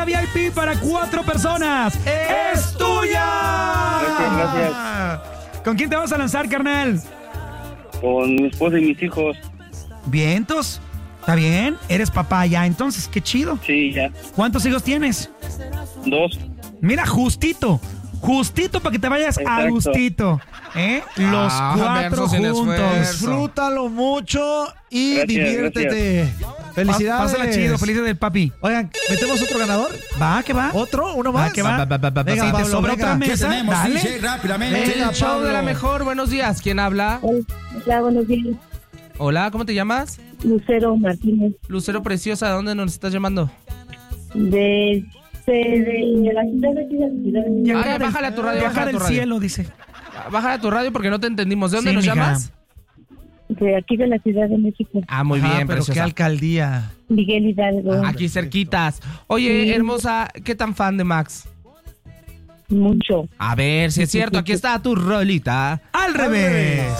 VIP para 4 personas. ¡Es tuya! Gracias. ¿Con quién te vas a lanzar, carnal? Con mi esposa y mis hijos. Vientos. ¿Está bien? Eres papá ya, entonces, qué chido. Sí, ya. ¿Cuántos hijos tienes? 2. Mira, justito para que te vayas a Exacto. gustito. Los 4 verso sin juntos. esfuerzo. Disfrútalo mucho y Gracias, diviértete. Felicidades. Pásala chido, felices del papi. Oigan, ¿metemos otro ganador? Va, que va. ¿Otro? ¿Uno Va, más? que va. Venga, Si te Pablo, sobra venga. otra ¿Qué mesa, tenemos, dale. DJ? Rápidamente. Venga, El show de la Pablo. mejor. Buenos días. ¿Quién habla? Hola, buenos días. Hola, ¿cómo te llamas? Lucero Martínez, Lucero Preciosa, ¿de dónde nos estás llamando? de la ciudad de Ciudad. Y Ah, acá ya, bájale a tu radio, de bájale acá a tu del radio. cielo, dice. Bájale a tu radio porque no te entendimos. ¿De dónde Sí, nos mija. llamas? De aquí de la Ciudad de México, Ah, muy Ajá, bien, pero qué preciosa. alcaldía. Miguel Hidalgo. Aquí cerquitas. Oye, Sí. hermosa, ¿qué tan fan de Max? Mucho. A ver si es cierto, aquí está tu rolita. Al revés.